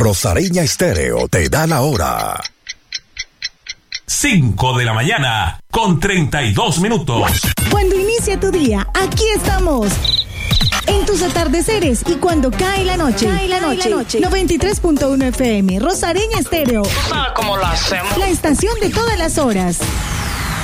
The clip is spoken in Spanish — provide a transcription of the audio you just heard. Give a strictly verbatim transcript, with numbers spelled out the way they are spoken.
Rosareña Estéreo te da la hora. cinco de la mañana con treinta y dos minutos. Cuando inicia tu día, aquí estamos. En tus atardeceres y cuando cae la noche. Cae la noche. La noche. noventa y tres punto uno F M, Rosareña Estéreo. ¿Tú sabes cómo lo hacemos? La estación de todas las horas.